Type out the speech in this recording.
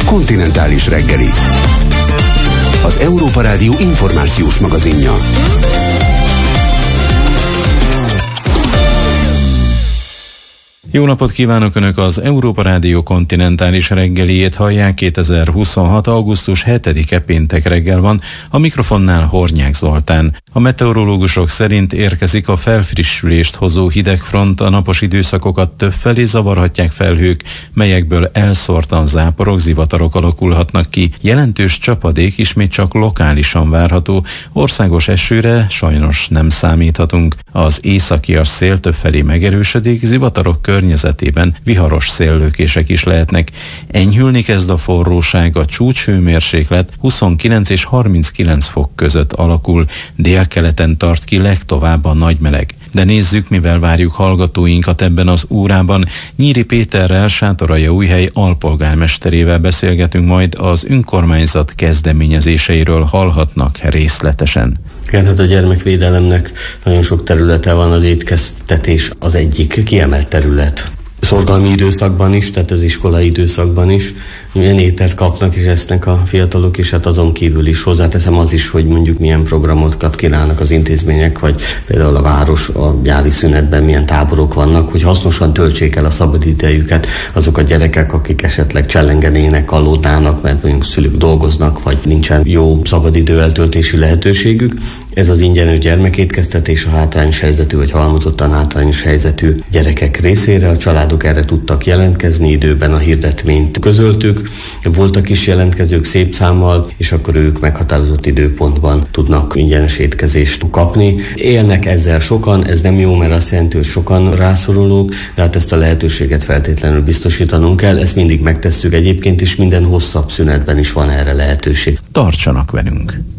Kontinentális reggeli. Az Európa Rádió információs magazinja. Jó napot kívánok! Önök az Európa Rádió kontinentális reggeliét hallják. 2026. augusztus 7-e péntek reggel van, a mikrofonnál Hornyák Zoltán. A meteorológusok szerint érkezik a felfrissülést hozó hidegfront, a napos időszakokat többfelé zavarhatják felhők, melyekből elszórtan záporok, zivatarok alakulhatnak ki. Jelentős csapadék ismét csak lokálisan várható, országos esőre sajnos nem számíthatunk. Az északias szél többfelé megerősödik, zivatarok környezetében viharos széllökések is lehetnek. Enyhülni kezd a forróság, a csúcshőmérséklet 29 és 39 fok között alakul, délkeleten tart ki legtovább a nagy meleg. De nézzük, mivel várjuk hallgatóinkat ebben az órában. Nyíri Péterrel, Sátoraljaújhely alpolgármesterével beszélgetünk, majd az önkormányzat kezdeményezéseiről hallhatnak részletesen. Igen, hát a gyermekvédelemnek nagyon sok területe van, az étkeztetés az egyik kiemelt terület. Szorgalmi időszakban is, tehát az iskolai időszakban is milyen ételt kapnak és esznek a fiatalok, és hát azon kívül is hozzáteszem az is, hogy mondjuk milyen programokat kínálnak az intézmények, vagy például a város a nyári szünetben milyen táborok vannak, hogy hasznosan töltsék el a szabadidejüket azok a gyerekek, akik esetleg csellengenének, kalódnának, mert mondjuk szülők dolgoznak, vagy nincsen jó szabadidő eltöltési lehetőségük. Ez az ingyenes gyermekétkeztetés a hátrányos helyzetű vagy halmozottan hátrányos helyzetű gyerekek részére. A családok erre tudtak jelentkezni, időben a hirdetményt közöltük. Voltak is jelentkezők szép számmal, és akkor ők meghatározott időpontban tudnak ingyenes étkezést kapni. Élnek ezzel sokan, ez nem jó, mert azt jelenti, hogy sokan rászorulók, de hát ezt a lehetőséget feltétlenül biztosítanunk kell. Ezt mindig megtesszük egyébként, és minden hosszabb szünetben is van erre lehetőség. Tartsanak velünk!